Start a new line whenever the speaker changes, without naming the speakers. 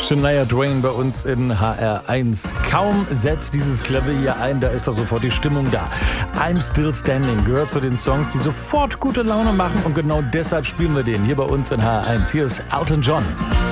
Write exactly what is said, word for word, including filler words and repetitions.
Shania Twain bei uns in H R eins. Kaum setzt dieses Klavier hier ein, da ist da sofort die Stimmung da. I'm Still Standing gehört zu den Songs, die sofort gute Laune machen und genau deshalb spielen wir den hier bei uns in H R eins. Hier ist Elton John.